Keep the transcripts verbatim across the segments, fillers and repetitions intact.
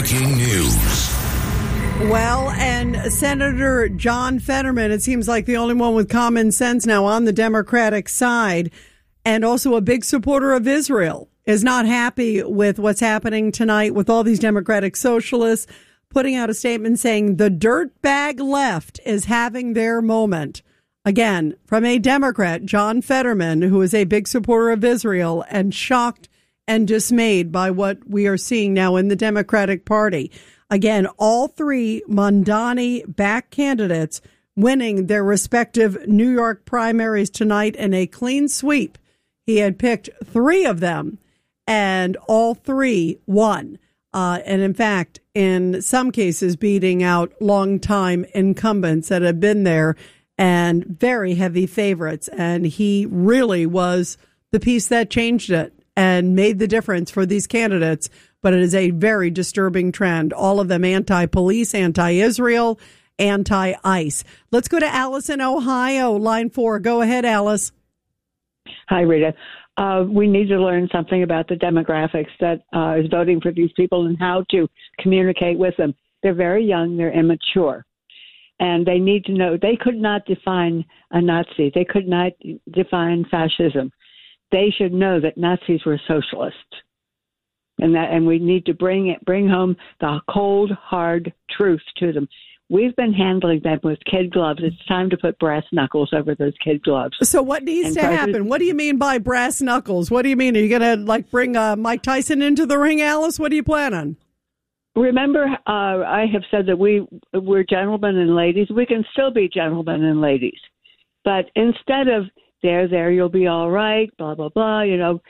breaking news. Well, and Senator John Fetterman, it seems like the only one with common sense now on the Democratic side, and also a big supporter of Israel, is not happy with what's happening tonight with all these Democratic socialists putting out a statement saying the dirtbag left is having their moment. Again, from a Democrat, John Fetterman, who is a big supporter of Israel and shocked and dismayed by what we are seeing now in the Democratic Party. Again, all three Mamdani-backed candidates winning their respective New York primaries tonight in a clean sweep. He had picked three of them, and all three won. Uh, and in fact, in some cases, beating out longtime incumbents that have been there and very heavy favorites. And he really was the piece that changed it and made the difference for these candidates. But it is a very disturbing trend. All of them anti-police, anti-Israel, anti-ICE. Let's go to Alice in Ohio, line four. Go ahead, Alice. Hi, Rita. Uh, we need to learn something about the demographics that uh, is voting for these people and how to communicate with them. They're very young. They're immature. And they need to know they could not define a Nazi. They could not define fascism. They should know that Nazis were socialists. And that, and we need to bring it, bring home the cold, hard truth to them. We've been handling them with kid gloves. It's time to put brass knuckles over those kid gloves. So what needs and to happen? President- what do you mean by brass knuckles? What do you mean? Are you going to like bring uh, Mike Tyson into the ring, Alice? What do you plan on? Remember, uh, I have said that we, we're gentlemen and ladies. We can still be gentlemen and ladies. But instead of, there, there, you'll be all right, blah, blah, blah, you know,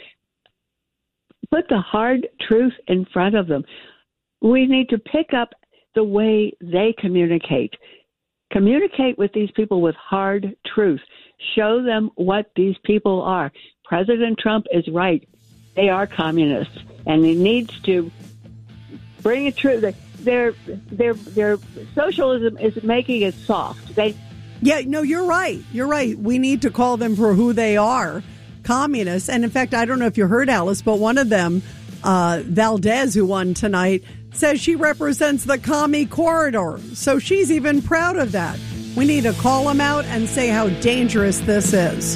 put the hard truth in front of them. We need to pick up the way they communicate. Communicate with these people with hard truth. Show them what these people are. President Trump is right. They are communists, and he needs to bring it true. Their their their socialism is making it soft. They yeah, no, you're right. You're right. We need to call them for who they are. Communists. And in fact, I don't know if you heard, Alice, but one of them, uh, Valdez, who won tonight, says she represents the commie corridor. So she's even proud of that. We need to call them out and say how dangerous this is.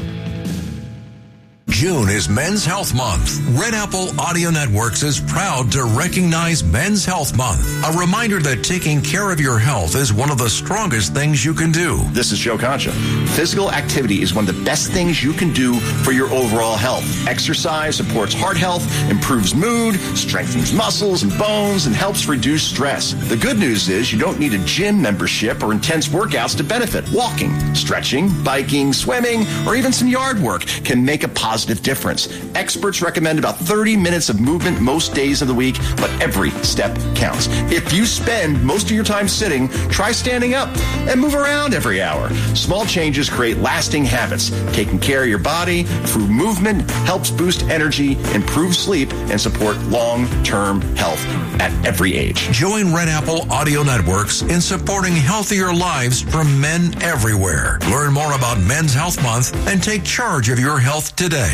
June is Men's Health Month. Red Apple Audio Networks is proud to recognize Men's Health Month. A reminder that taking care of your health is one of the strongest things you can do. This is Joe Concha. Physical activity is one of the best things you can do for your overall health. Exercise supports heart health, improves mood, strengthens muscles and bones, and helps reduce stress. The good news is you don't need a gym membership or intense workouts to benefit. Walking, stretching, biking, swimming, or even some yard work can make a positive difference. Experts recommend about thirty minutes of movement most days of the week, but every step counts. If you spend most of your time sitting, try standing up and move around every hour. Small changes create lasting habits. Taking care of your body through movement helps boost energy, improve sleep, and support long-term health at every age. Join Red Apple Audio Networks in supporting healthier lives from men everywhere. Learn more about Men's Health Month and take charge of your health today.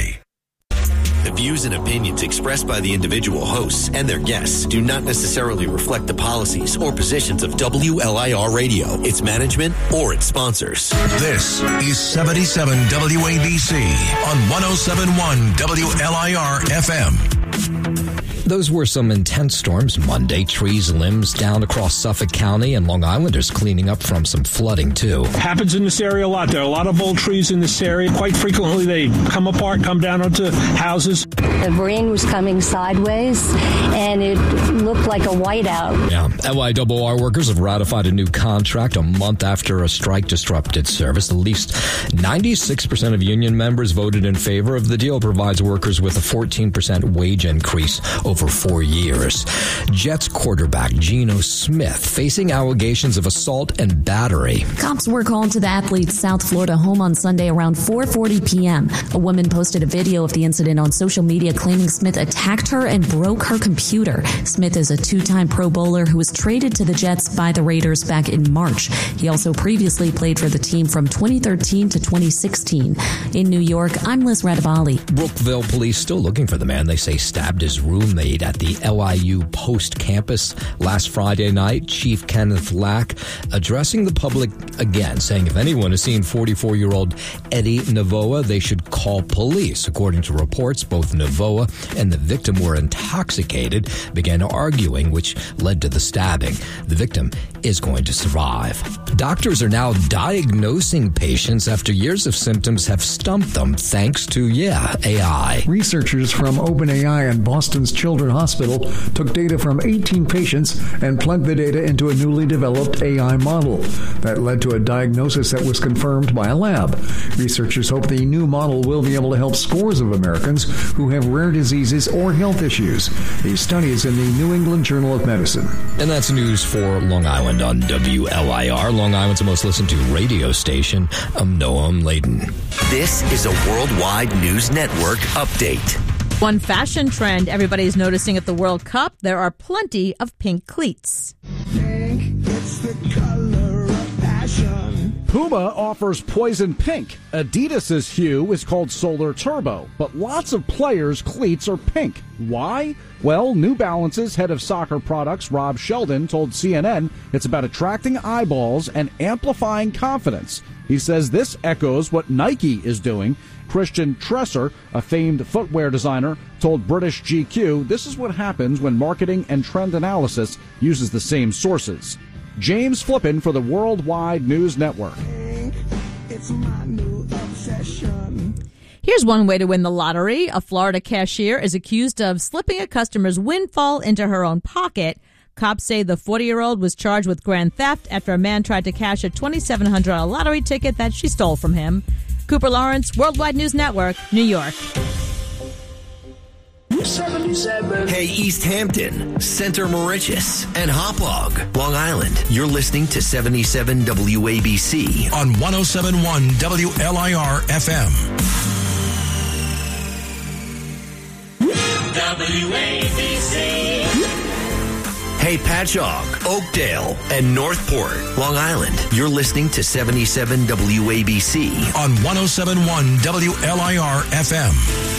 The views and opinions expressed by the individual hosts and their guests do not necessarily reflect the policies or positions of W L I R Radio, its management, or its sponsors. This is seventy-seven W A B C on one oh seven point one W L I R F M. Those were some intense storms Monday. Trees, limbs down across Suffolk County, and Long Islanders cleaning up from some flooding, too. Happens in this area a lot. There are a lot of old trees in this area. Quite frequently, they come apart, come down onto houses. The rain was coming sideways, and it looked like a whiteout. Yeah. L I R R workers have ratified a new contract a month after a strike disrupted service. At least ninety-six percent of union members voted in favor of the deal. Provides workers with a fourteen percent wage increase over four years. Jets quarterback Geno Smith facing allegations of assault and battery. Cops were called to the athlete's South Florida home on Sunday around four forty p.m. A woman posted a video of the incident on social media claiming Smith attacked her and broke her computer. Smith is is a two-time Pro Bowler who was traded to the Jets by the Raiders back in March. He also previously played for the team from twenty thirteen to twenty sixteen. In New York, I'm Liz Radavali. Brookville police still looking for the man they say stabbed his roommate at the L I U Post campus last Friday night. Chief Kenneth Lack addressing the public again, saying if anyone has seen forty-four-year-old Eddie Navoa, they should call police. According to reports, both Navoa and the victim were intoxicated, began arguing, which led to the stabbing. The victim is going to survive. Doctors are now diagnosing patients after years of symptoms have stumped them thanks to, yeah, A I. Researchers from OpenAI and Boston's Children's Hospital took data from eighteen patients and plugged the data into a newly developed A I model. That led to a diagnosis that was confirmed by a lab. Researchers hope the new model will be able to help scores of Americans who have rare diseases or health issues. The study is in the New England Journal of Medicine. And that's news for Long Island on W L I R, Long Island's most listened to radio station. I'm Noam Layden. This is a Worldwide News Network update. One fashion trend everybody's noticing at the World Cup, there are plenty of pink cleats. Pink, it's the color of passion. Puma offers poison pink. Adidas's hue is called Solar Turbo, but lots of players' cleats are pink. Why? Well, New Balance's head of soccer products, Rob Sheldon, told C N N it's about attracting eyeballs and amplifying confidence. He says this echoes what Nike is doing. Christian Tresser, a famed footwear designer, told British G Q this is what happens when marketing and trend analysis uses the same sources. James Flippin for the Worldwide News Network. It's my new obsession. Here's one way to win the lottery. A Florida cashier is accused of slipping a customer's windfall into her own pocket. Cops say the forty-year-old was charged with grand theft after a man tried to cash a twenty-seven hundred dollars lottery ticket that she stole from him. Cooper Lawrence, Worldwide News Network, New York. seventy-seven. Hey, East Hampton, Center Moriches, and Hauppauge, Long Island. You're listening to seventy-seven W A B C on one oh seven point one W L I R F M. W A B C. Hey, Patchogue, Oakdale, and Northport, Long Island. You're listening to seventy-seven W A B C on one oh seven point one W L I R F M.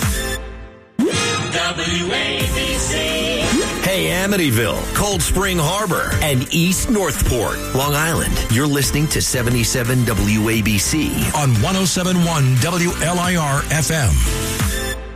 W A B C. Hey, Amityville, Cold Spring Harbor, and East Northport, Long Island. You're listening to seventy-seven W A B C on one oh seven point one W L I R F M.